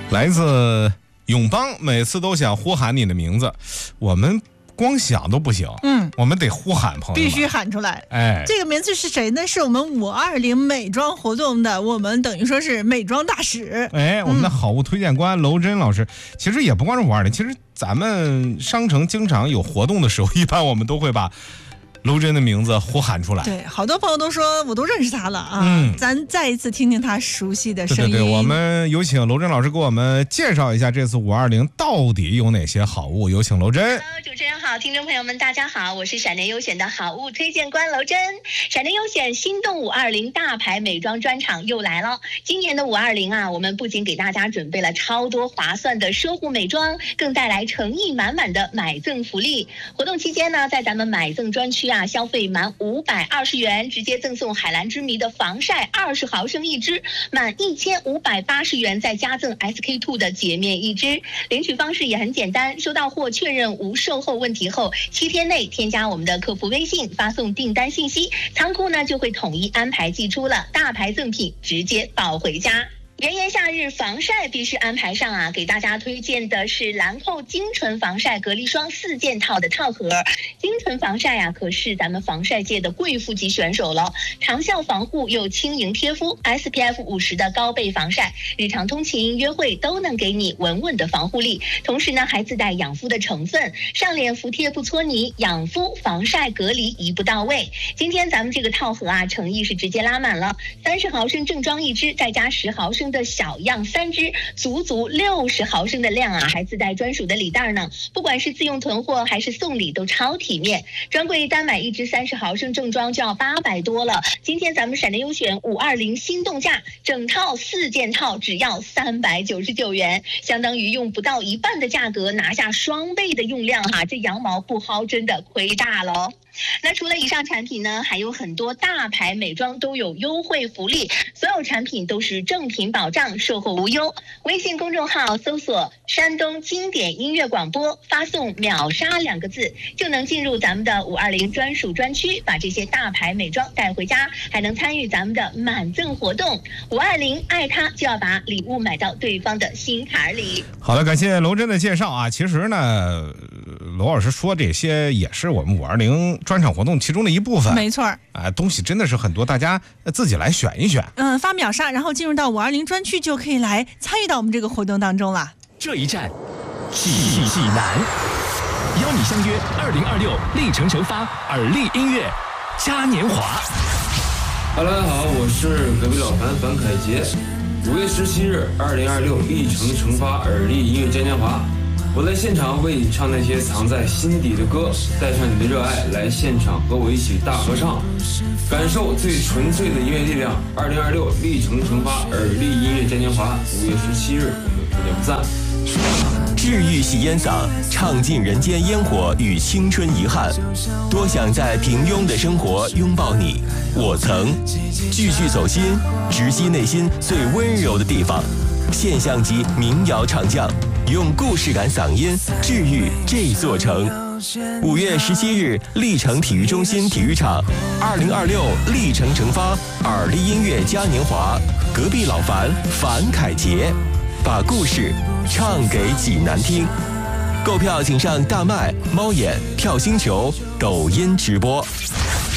来自永邦，每次都想呼喊你的名字，我们光想都不行，我们得呼喊，朋友们必须喊出来。 哎， 这个名字是谁呢？是我们520美妆活动的，我们等于说是美妆大使。 哎，我们的好物推荐官娄真老师，其实也不光是520，其实咱们商城经常有活动的时候，一般我们都会把娄真的名字呼喊出来。 对，好多朋友都说我都认识他了啊。咱再一次听听他熟悉的声音。 对，我们有请娄真老师给我们介绍一下这次520到底有哪些好物。有请娄真。 Hello， 主持人好，听众朋友们大家好，我是闪电优选的好物推荐官娄真。闪电优选心动520大牌美妆专场又来了。今年的520啊，我们不仅给大家准备了超多划算的奢护美妆，更带来诚意满满的买赠福利。活动期间呢，在咱们买赠专区消费满520元直接赠送海蓝之谜的防晒20毫升1支，满1580元再加赠 SK2 的洁面1支。领取方式也很简单，收到货确认无售后问题后，7天内添加我们的客服微信，发送订单信息，仓库呢就会统一安排寄出了，大牌赠品直接抱回家。炎炎夏日防晒必须安排上啊！给大家推荐的是兰蔻精纯防晒隔离霜4件套的套盒。精纯防晒啊，可是咱们防晒界的贵妇级选手了，长效防护又轻盈贴肤 ，SPF 50的高倍防晒，日常通勤约会都能给你稳稳的防护力。同时呢，还自带养肤的成分，上脸服帖不搓泥，养肤防晒隔离一步到位。今天咱们这个套盒啊，诚意是直接拉满了，30毫升正装1支，再加10毫升的小样3支，足60毫升的量啊，还自带专属的礼袋呢。不管是自用囤货还是送礼都超体面。专柜单买1支30毫升正装就要800多了，今天咱们闪电优选520心动价，整套4件套只要399元，相当于用不到一半的价格拿下双倍的用量哈，这羊毛不薅真的亏大了。那除了以上产品呢，还有很多大牌美妆都有优惠福利，所有产品都是正品保障，售后无忧。微信公众号搜索山东经典音乐广播，发送秒杀2个字，就能进入咱们的520专属专区，把这些大牌美妆带回家，还能参与咱们的满赠活动。520爱它就要把礼物买到对方的心坎里。 好的，感谢娄真的介绍啊。其实呢，娄老师说这些也是我们520专场活动其中的一部分， 没错啊，东西真的是很多，大家自己来选一选。 发秒杀，然后进入到520专区，就可以来参与到我们这个活动当中了。 这一站，济南，邀你相约2026历程城发耳力音乐嘉年华。 Hello， 大家好，我是隔壁老樊樊凯杰。5月17日，2026历程城发耳力音乐嘉年华。我在现场为你唱那些藏在心底的歌，带上你的热爱来现场和我一起大合唱，感受最纯粹的音乐力量。2026历程城发耳力音乐嘉年华，5月17日，我们不见不散。 治愈系烟嗓，唱尽人间烟火与青春遗憾。多想在平庸的生活拥抱你，我曾句句走心，直击内心最温柔的地方。现象级民谣唱将，用故事感嗓音治愈这座城。5月17日，历城体育中心体育场，2026历程城发耳力音乐嘉年华，隔壁老樊樊凯杰，把故事唱给济南听。购票请上大麦、猫眼、票星球、抖音直播。